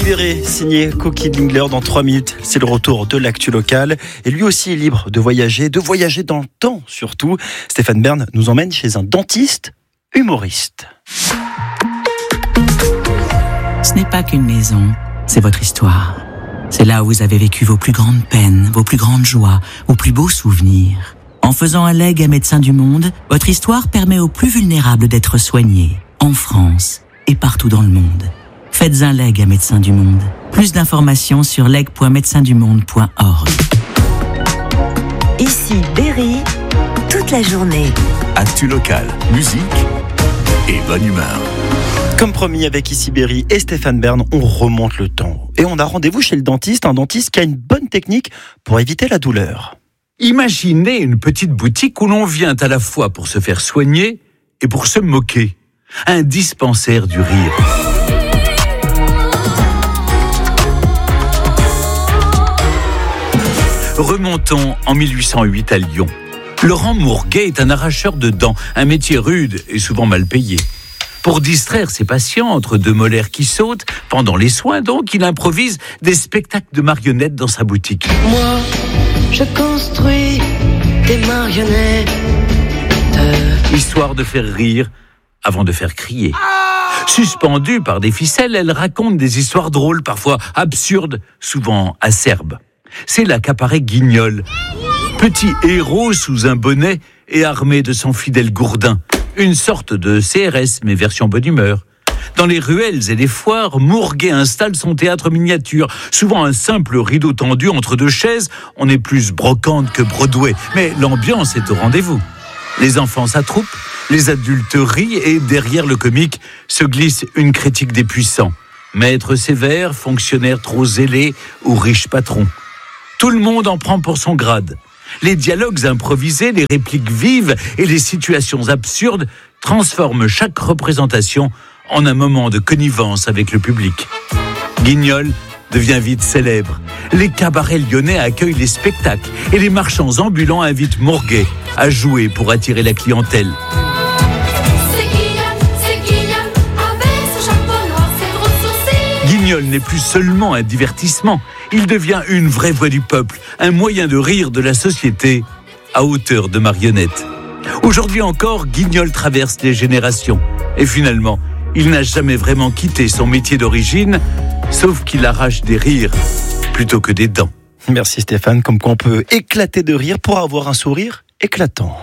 Libéré, signé Coquille Lingler. Dans 3 minutes, c'est le retour de l'actu locale. Et lui aussi est libre de voyager dans le temps surtout. Stéphane Bern nous emmène chez un dentiste humoriste. Ce n'est pas qu'une maison, c'est votre histoire. C'est là où vous avez vécu vos plus grandes peines, vos plus grandes joies, vos plus beaux souvenirs. En faisant un legs à Médecins du Monde, votre histoire permet aux plus vulnérables d'être soignés, en France et partout dans le monde. Faites un leg à Médecins du Monde. Plus d'informations sur leg.médecindumonde.org. Ici Berry, toute la journée. Actu locale, musique et bonne humeur. Comme promis avec Ici Berry et Stéphane Bern, on remonte le temps. Et on a rendez-vous chez le dentiste, un dentiste qui a une bonne technique pour éviter la douleur. Imaginez une petite boutique où l'on vient à la fois pour se faire soigner et pour se moquer. Un dispensaire du rire. Remontons en 1808 à Lyon. Laurent Mourguet est un arracheur de dents, un métier rude et souvent mal payé. Pour distraire ses patients entre deux molaires qui sautent, pendant les soins donc, il improvise des spectacles de marionnettes dans sa boutique. Moi, je construis des marionnettes. Histoire de faire rire avant de faire crier. Suspendue par des ficelles, elle raconte des histoires drôles, parfois absurdes, souvent acerbes. C'est là qu'apparaît Guignol, petit héros sous un bonnet et armé de son fidèle gourdin. Une sorte de CRS, mais version bonne humeur. Dans les ruelles et les foires, Mourguet installe son théâtre miniature. Souvent un simple rideau tendu entre deux chaises. On est plus brocante que Broadway, mais l'ambiance est au rendez-vous. Les enfants s'attroupent, les adultes rient et derrière le comique se glisse une critique des puissants. Maître sévère, fonctionnaire trop zélé ou riche patron. Tout le monde en prend pour son grade. Les dialogues improvisés, les répliques vives et les situations absurdes transforment chaque représentation en un moment de connivence avec le public. Guignol devient vite célèbre. Les cabarets lyonnais accueillent les spectacles et les marchands ambulants invitent Mourguet à jouer pour attirer la clientèle. Guignol n'est plus seulement un divertissement, il devient une vraie voix du peuple, un moyen de rire de la société à hauteur de marionnette. Aujourd'hui encore, Guignol traverse les générations. Et finalement, il n'a jamais vraiment quitté son métier d'origine, sauf qu'il arrache des rires plutôt que des dents. Merci Stéphane, comme quoi on peut éclater de rire pour avoir un sourire éclatant.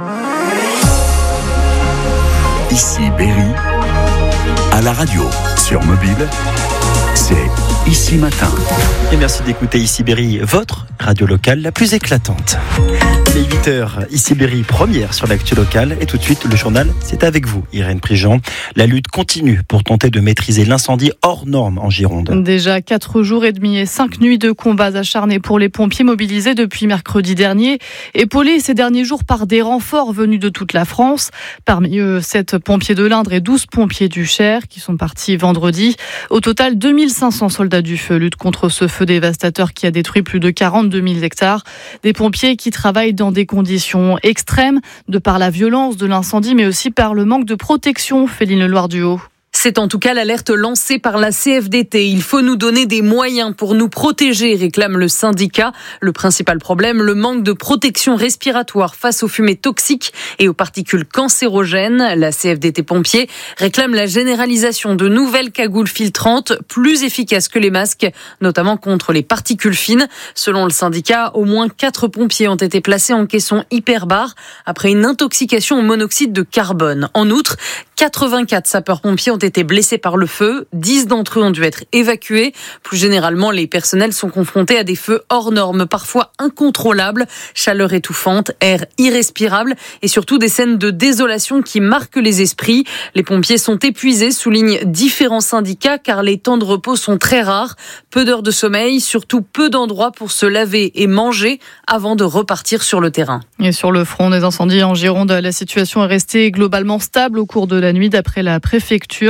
Ici Berry, à la radio, sur mobile, c'est Ici Matin. Et merci d'écouter Ici Berry, votre radio locale la plus éclatante. Il est 8h, Ici Berry, première sur l'actu locale. Et tout de suite, le journal, c'est avec vous, Irène Prigent. La lutte continue pour tenter de maîtriser l'incendie hors norme en Gironde. Déjà 4 jours et demi et 5 nuits de combats acharnés pour les pompiers mobilisés depuis mercredi dernier. Épaulés ces derniers jours par des renforts venus de toute la France. Parmi eux, 7 pompiers de l'Indre et 12 pompiers du Cher qui sont partis vendredi. Au total, 2500 soldats du feu luttent contre ce feu dévastateur qui a détruit plus de 42 000 hectares. Des pompiers qui travaillent dans des conditions extrêmes, de par la violence de l'incendie, mais aussi par le manque de protection, Féline Loire-du-Haut. C'est en tout cas l'alerte lancée par la CFDT. Il faut nous donner des moyens pour nous protéger, réclame le syndicat. Le principal problème, le manque de protection respiratoire face aux fumées toxiques et aux particules cancérogènes. La CFDT Pompiers réclame la généralisation de nouvelles cagoules filtrantes plus efficaces que les masques, notamment contre les particules fines. Selon le syndicat, au moins 4 pompiers ont été placés en caisson hyperbare après une intoxication au monoxyde de carbone. En outre, 84 sapeurs-pompiers ont été blessés par le feu. 10 d'entre eux ont dû être évacués. Plus généralement, les personnels sont confrontés à des feux hors normes, parfois incontrôlables. Chaleur étouffante, air irrespirable et surtout des scènes de désolation qui marquent les esprits. Les pompiers sont épuisés, soulignent différents syndicats, car les temps de repos sont très rares. Peu d'heures de sommeil, surtout peu d'endroits pour se laver et manger avant de repartir sur le terrain. Et sur le front des incendies en Gironde, la situation est restée globalement stable au cours de la nuit d'après la préfecture.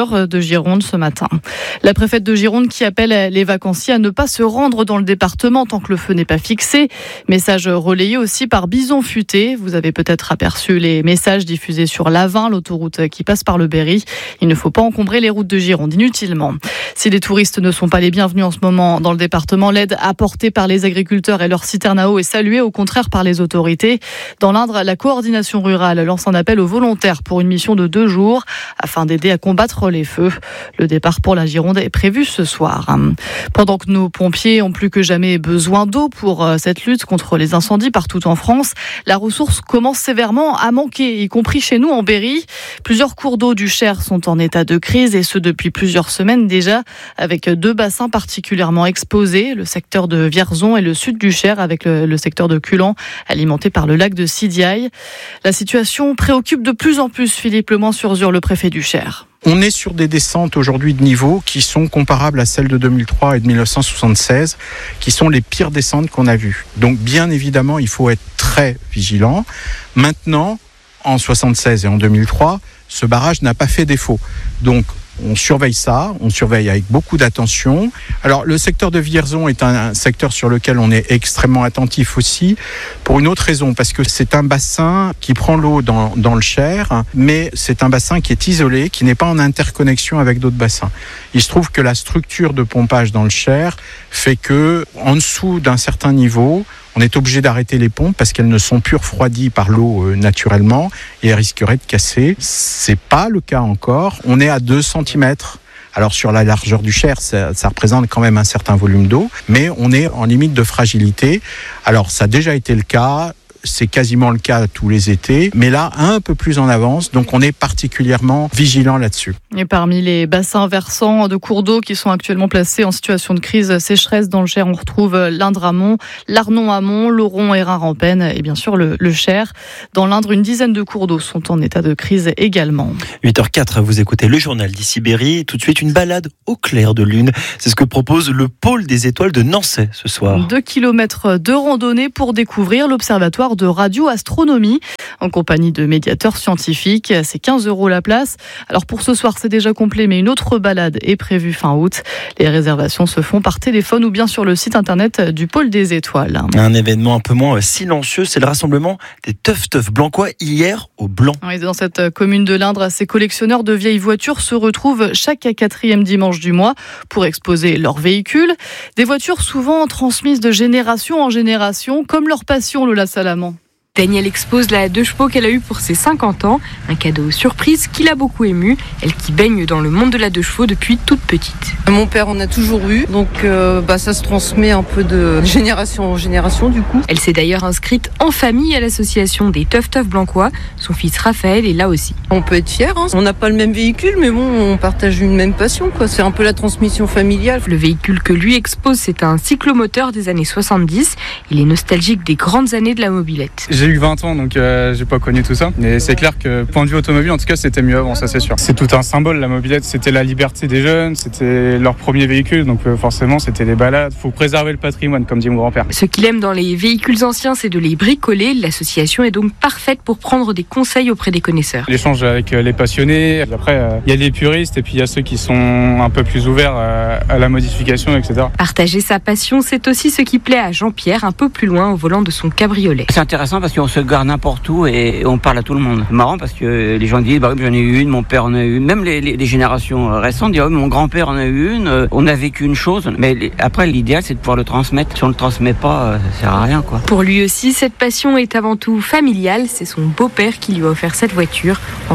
préfecture de Gironde ce matin. La préfète de Gironde qui appelle les vacanciers à ne pas se rendre dans le département tant que le feu n'est pas fixé. Message relayé aussi par Bison Futé. Vous avez peut-être aperçu les messages diffusés sur l'A20, l'autoroute qui passe par le Berry. Il ne faut pas encombrer les routes de Gironde inutilement. Si les touristes ne sont pas les bienvenus en ce moment dans le département, l'aide apportée par les agriculteurs et leurs citernes à eau est saluée au contraire par les autorités. Dans l'Indre, la coordination rurale lance un appel aux volontaires pour une mission de 2 jours afin d'aider à combattre les feux. Le départ pour la Gironde est prévu ce soir. Pendant que nos pompiers ont plus que jamais besoin d'eau pour cette lutte contre les incendies partout en France, la ressource commence sévèrement à manquer, y compris chez nous en Berry. Plusieurs cours d'eau du Cher sont en état de crise et ce depuis plusieurs semaines déjà, avec 2 bassins particulièrement exposés, le secteur de Vierzon et le sud du Cher avec le secteur de Culan, alimenté par le lac de Sidiailles. La situation préoccupe de plus en plus Philippe Lemoine-sur-Zur, le préfet du Cher. On est sur des descentes aujourd'hui de niveau qui sont comparables à celles de 2003 et de 1976, qui sont les pires descentes qu'on a vues. Donc bien évidemment, il faut être très vigilant. Maintenant, en 1976 et en 2003, ce barrage n'a pas fait défaut. Donc on surveille ça, on surveille avec beaucoup d'attention. Alors le secteur de Vierzon est un secteur sur lequel on est extrêmement attentif aussi, pour une autre raison, parce que c'est un bassin qui prend l'eau dans le Cher, mais c'est un bassin qui est isolé, qui n'est pas en interconnexion avec d'autres bassins. Il se trouve que la structure de pompage dans le Cher fait que, en dessous d'un certain niveau, on est obligé d'arrêter les pompes parce qu'elles ne sont plus refroidies par l'eau naturellement et elles risqueraient de casser. C'est pas le cas encore. On est à 2 cm. Alors sur la largeur du Cher, ça représente quand même un certain volume d'eau, mais on est en limite de fragilité. Alors ça a déjà été le cas. C'est quasiment le cas tous les étés, mais là, un peu plus en avance, donc on est particulièrement vigilant là-dessus. Et parmi les bassins versants de cours d'eau qui sont actuellement placés en situation de crise sécheresse dans le Cher, on retrouve l'Indre-Amont, l'Arnon-Amont, l'Oron et Rhin-Rampenne et bien sûr le Cher. Dans l'Indre, une dizaine de cours d'eau sont en état de crise également. 8h04, vous écoutez le journal d'Issy-Berry. Tout de suite, une balade au clair de lune. C'est ce que propose le pôle des étoiles de Nançay ce soir. 2 kilomètres de randonnée pour découvrir l'observatoire de radioastronomie en compagnie de médiateurs scientifiques. C'est 15 € la place. Alors pour ce soir, c'est déjà complet, mais une autre balade est prévue fin août. Les réservations se font par téléphone ou bien sur le site internet du pôle des étoiles. Un événement un peu moins silencieux, c'est le rassemblement des teufs blancois hier au Blanc. Oui, dans cette commune de l'Indre, ces collectionneurs de vieilles voitures se retrouvent chaque 4e dimanche du mois pour exposer leurs véhicules. Des voitures souvent transmises de génération en génération, comme leur passion, Lola Salamand. Danielle expose la 2 chevaux qu'elle a eue pour ses 50 ans, un cadeau surprise qui l'a beaucoup émue, elle qui baigne dans le monde de la 2 chevaux depuis toute petite. Mon père en a toujours eu, donc ça se transmet un peu de génération en génération du coup. Elle s'est d'ailleurs inscrite en famille à l'association des teufs blancois, son fils Raphaël est là aussi. On peut être fier, on n'a pas le même véhicule, mais bon, on partage une même passion, quoi. C'est un peu la transmission familiale. Le véhicule que lui expose, c'est un cyclomoteur des années 70, il est nostalgique des grandes années de la mobilette. J'ai eu 20 ans, donc j'ai pas connu tout ça. Mais c'est clair que, point de vue automobile, en tout cas, c'était mieux avant, ça c'est sûr. C'est tout un symbole, la mobilette. C'était la liberté des jeunes, c'était leur premier véhicule, donc forcément, c'était des balades. Faut préserver le patrimoine, comme dit mon grand-père. Ce qu'il aime dans les véhicules anciens, c'est de les bricoler. L'association est donc parfaite pour prendre des conseils auprès des connaisseurs. L'échange avec les passionnés. Après, il y a les puristes et puis il y a ceux qui sont un peu plus ouverts à la modification, etc. Partager sa passion, c'est aussi ce qui plaît à Jean-Pierre, un peu plus loin au volant de son cabriolet. C'est intéressant parce qu'on se gare n'importe où et on parle à tout le monde. C'est marrant parce que les gens disent bah oui, j'en ai eu une, mon père en a eu une. Même les générations récentes disent mon grand-père en a eu une. On a vécu une chose, mais après l'idéal c'est de pouvoir le transmettre. Si on le transmet pas, ça sert à rien quoi. Pour lui aussi, cette passion est avant tout familiale. C'est son beau-père qui lui a offert cette voiture en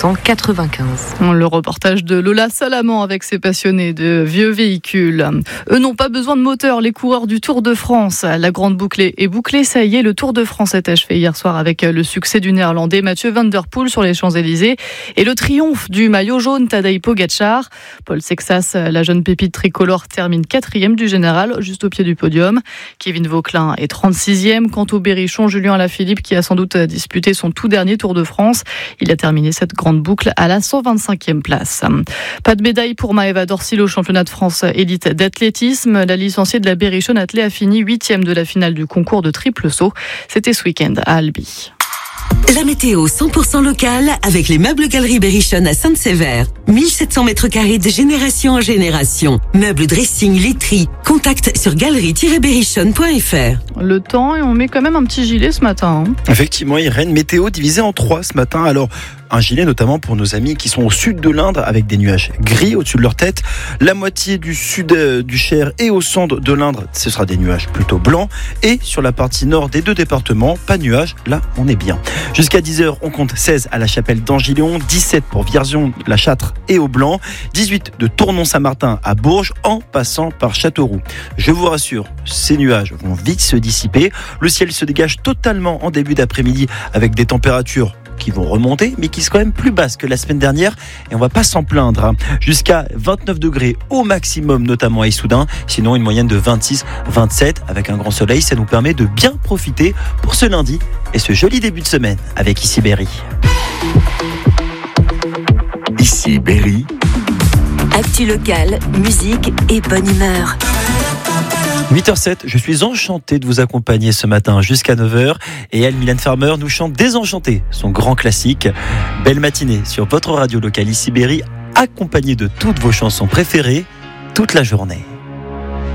1995. Le reportage de Lola Salamand avec ses passionnés de vieux véhicules. Eux n'ont pas besoin de moteur, les coureurs du Tour de France. La grande boucle est bouclée, ça y est, le Tour de France est achevé hier soir avec le succès du Néerlandais Mathieu Van Der Poel sur les Champs-Élysées et le triomphe du maillot jaune Tadej Pogačar. Paul Sexas, la jeune pépite tricolore, termine 4e du général, juste au pied du podium. Kevin Vauquelin est 36e. Quant au Berrichon, Julien Alaphilippe, qui a sans doute disputé son tout dernier Tour de France, il a terminé cette grande boucle à la 125e place. Pas de médaille pour Maëva Dorsil au championnat de France élite d'athlétisme. La licenciée de la Berrichonne athlée a fini 8e de la finale du concours de triple saut. C'était ce week-end à Albi. La météo 100% locale avec les meubles Galerie Berrichonne à Sainte-Sévère. 1700 mètres carrés de génération en génération. Meubles dressing, literie. Contact sur galerie-berrichonne.fr. Le temps, et on met quand même un petit gilet ce matin. Effectivement, Irène, météo divisée en 3 ce matin. Alors, un gilet notamment pour nos amis qui sont au sud de l'Indre avec des nuages gris au-dessus de leur tête. La moitié du sud du Cher et au centre de l'Indre, ce sera des nuages plutôt blancs. Et sur la partie nord des 2 départements, pas de nuages. Là, on est bien. Jusqu'à 10h, on compte 16 à la Chapelle d'Angilon, 17 pour Vierzon, La Châtre et Aublanc, 18 de Tournon-Saint-Martin à Bourges en passant par Châteauroux. Je vous rassure, ces nuages vont vite se dissiper. Le ciel se dégage totalement en début d'après-midi avec des températures qui vont remonter, mais qui sont quand même plus basses que la semaine dernière, et on va pas s'en plaindre. Jusqu'à 29 degrés au maximum, notamment à Issoudun, sinon une moyenne de 26-27, avec un grand soleil, ça nous permet de bien profiter pour ce lundi et ce joli début de semaine avec Ici Berry. Ici Berry. Actu locale, musique et bonne humeur. 8h07, je suis enchanté de vous accompagner ce matin jusqu'à 9h et elle, Mylène Farmer, nous chante Désenchanté, son grand classique. Belle matinée sur votre radio locale Ici Berry, accompagnée de toutes vos chansons préférées toute la journée.